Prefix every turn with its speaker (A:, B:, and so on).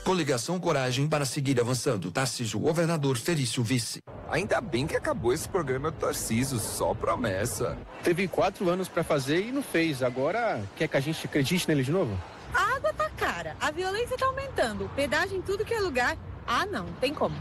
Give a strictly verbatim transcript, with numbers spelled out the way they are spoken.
A: Coligação Coragem para seguir avançando. Tarcísio, governador, Felício, vice.
B: Ainda bem que acabou esse programa do Tarcísio, só promessa.
C: Teve quatro anos pra fazer e não fez. Agora quer que a gente acredite nele de novo?
D: A água tá cara, a violência tá aumentando, pedágio em tudo que é lugar. Ah, não, tem como.